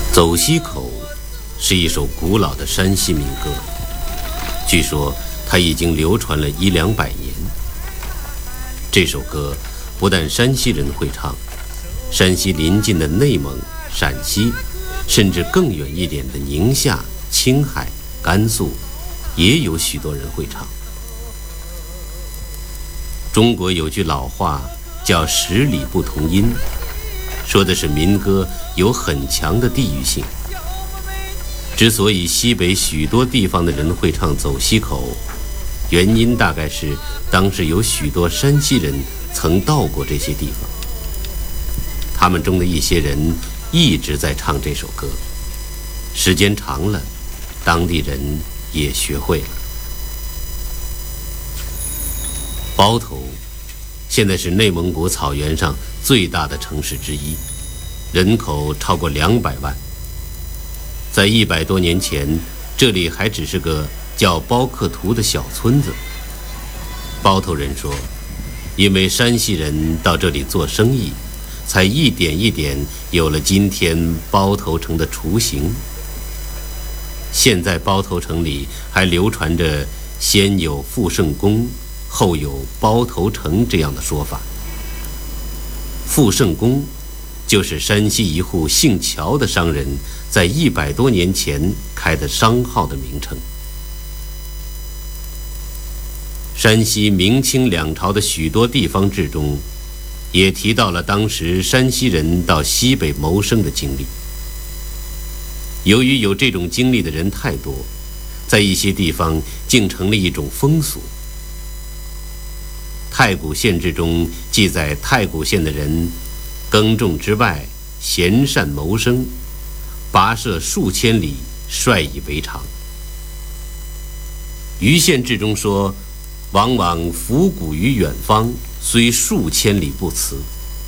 走西口是一首古老的山西民歌，据说它已经流传了100-200年。这首歌不但山西人会唱，山西邻近的内蒙、陕西，甚至更远一点的宁夏、青海、甘肃，也有许多人会唱。中国有句老话叫十里不同音，说的是民歌有很强的地域性。之所以西北许多地方的人会唱走西口，原因大概是当时有许多山西人曾到过这些地方，他们中的一些人一直在唱这首歌，时间长了，当地人也学会了。包头现在是内蒙古草原上最大的城市之一，人口超过200万。在100多年前，这里还只是个叫包克图的小村子。包头人说，因为山西人到这里做生意，才一点一点有了今天包头城的雏形。现在包头城里还流传着先有富圣宫，后有包头城这样的说法。富圣宫就是山西一户姓乔的商人在100多年前开的商号的名称。山西明清两朝的许多地方志中，也提到了当时山西人到西北谋生的经历。由于有这种经历的人太多，在一些地方竟成了一种风俗。太谷县志中记载，太谷县的人耕种之外，闲善谋生，跋涉数千里，率以为常。余县志中说，往往伏谷于远方，虽数千里不辞。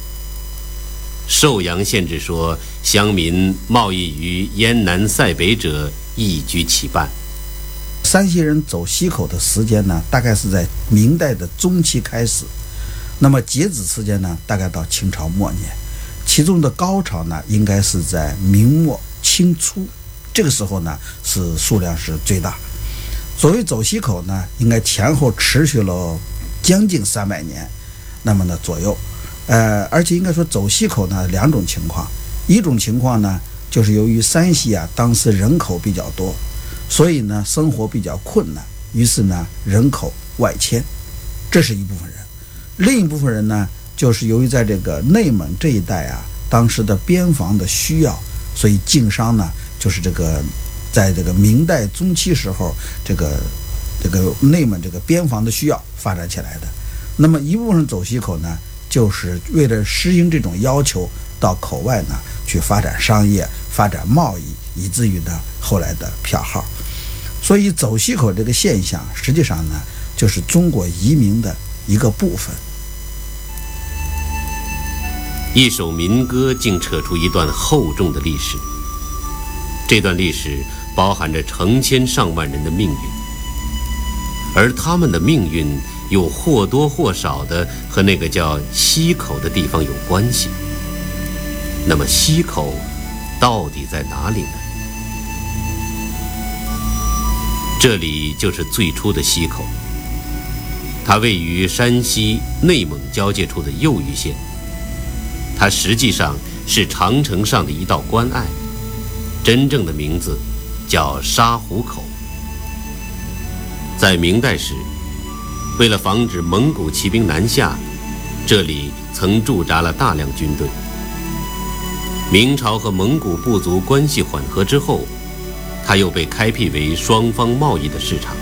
寿阳县志说，乡民贸易于燕南塞北者，易居其半。 山西人走西口的时间呢，大概是在明代的中期开始，那么截止时间呢，大概到清朝末年，其中的高潮呢，应该是在明末清初，这个时候呢，是数量是最大。所谓走西口呢，应该前后持续了将近300年，那么呢左右，而且应该说走西口呢2种情况，一种情况呢，就是由于山西当时人口比较多，所以呢生活比较困难，于是呢人口外迁，这是一部分人。另一部分人呢，就是由于在这个内蒙这一带当时的边防的需要，所以经商呢，就是在这个明代中期时候，这个内蒙这个边防的需要发展起来的。那么一部分人走西口呢，就是为了实行这种要求，到口外呢去发展商业、发展贸易，以至于呢后来的票号。所以走西口这个现象，实际上呢就是中国移民的一个部分。 一首民歌竟扯出一段厚重的历史，这段历史包含着成千上万人的命运，而他们的命运又或多或少的和那个叫西口的地方有关系。那么西口到底在哪里呢？这里就是最初的西口，它位于山西内蒙交界处的右隅县，它实际上是长城上的一道关隘，真正的名字叫沙湖口。在明代时，为了防止蒙古骑兵南下，这里曾驻扎了大量军队。明朝和蒙古部族关系缓和之后，它又被开辟为双方贸易的市场。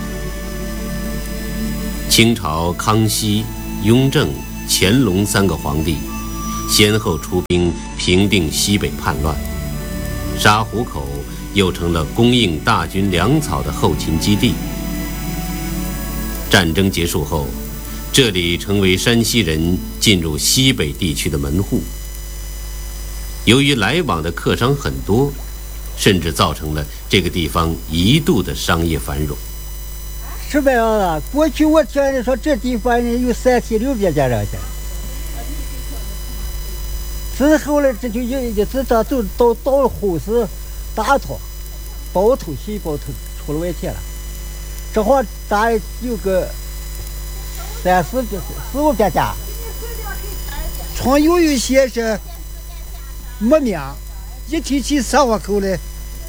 清朝康熙、雍正、乾隆3个皇帝先后出兵平定西北叛乱，沙湖口又成了供应大军粮草的后勤基地。战争结束后，这里成为山西人进入西北地区的门户。由于来往的客商很多，甚至造成了这个地方一度的商业繁荣。 是这样的，过去我听人说这地方有山西600家人去，是后来这就有，这都到了后世， 大头包头细包头出了问题了，这会大概有个4、500家，床有一些是没名，一提起上户口来，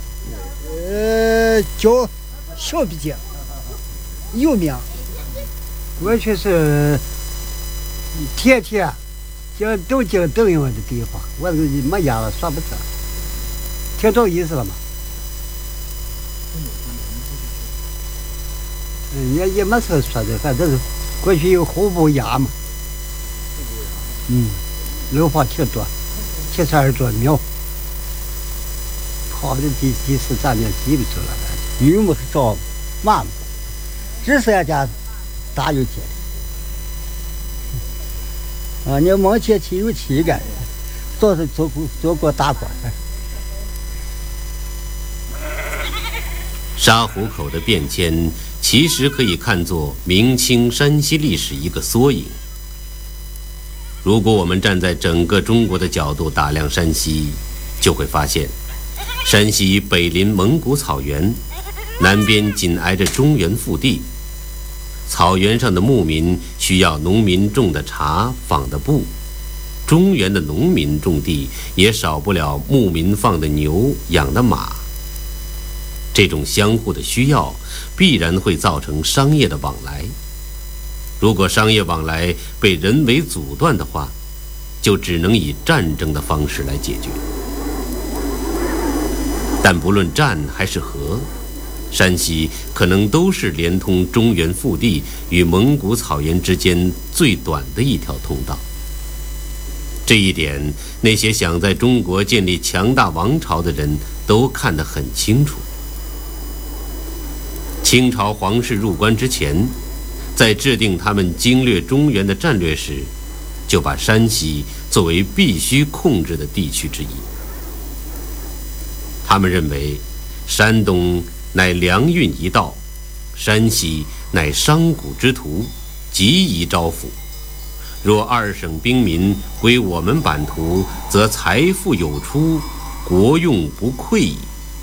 叫小笔记，有名。 过去是天天叫都叫等用的地方，我没眼了，说不准。听懂意思了吗？也没事说的，反正是过去有户部衙嘛，楼房挺多，72座庙，跑的第四站面记不住了。 女木是找马木，这三家大有钱。你目前只有7个人，都是做过大官。 沙湖口的变迁其实可以看作明清山西历史一个缩影。如果我们站在整个中国的角度打量山西，就会发现，山西北临蒙古草原，南边紧挨着中原腹地。草原上的牧民需要农民种的茶、纺的布，中原的农民种地也少不了牧民放的牛、养的马。这种相互的需要必然会造成商业的往来。如果商业往来被人为阻断的话，就只能以战争的方式来解决。但不论战还是和，山西可能都是连通中原腹地与蒙古草原之间最短的一条通道。这一点，那些想在中国建立强大王朝的人都看得很清楚。清朝皇室入关之前，在制定他们经略中原的战略时，就把山西作为必须控制的地区之一。他们认为，山东乃粮运一道，山西乃商贾之途，极宜招抚。若二省兵民归我们版图，则财富有出，国用不匮矣。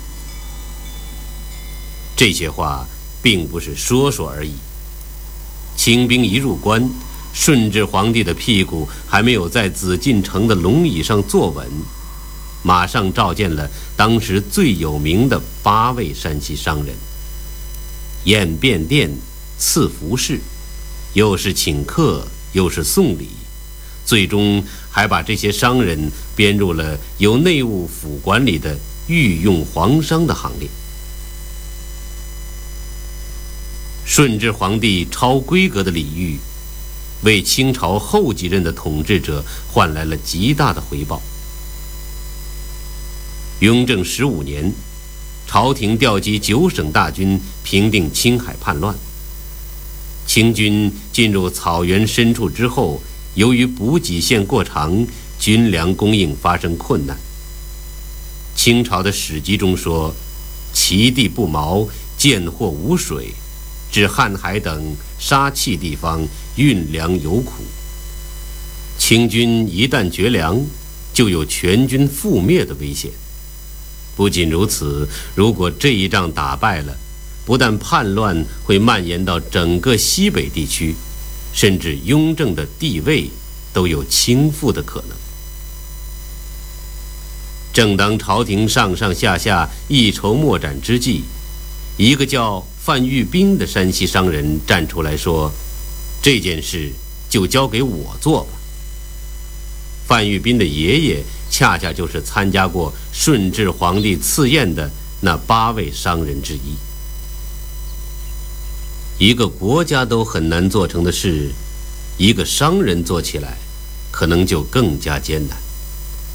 这些话并不是说说而已。清兵一入关，顺治皇帝的屁股还没有在紫禁城的龙椅上坐稳，马上召见了当时最有名的8位山西商人，宴便殿，赐服饰，又是请客，又是送礼，最终还把这些商人编入了由内务府管理的御用皇商的行列。顺治皇帝超规格的礼遇，为清朝后几任的统治者换来了极大的回报。雍正15年，朝廷调集9省大军平定青海叛乱。清军进入草原深处之后，由于补给线过长，军粮供应发生困难。清朝的史籍中说，其地不毛，见货无水，至瀚海等沙碛地方运粮有苦。清军一旦绝粮，就有全军覆灭的危险。不仅如此，如果这一仗打败了，不但叛乱会蔓延到整个西北地区，甚至雍正的地位都有倾覆的可能。正当朝廷上上下下一筹莫展之际，一个叫范玉斌的山西商人站出来说，这件事就交给我做吧。范玉斌的爷爷恰恰就是参加过顺治皇帝赐宴的那8位商人之一。一个国家都很难做成的事，一个商人做起来可能就更加艰难。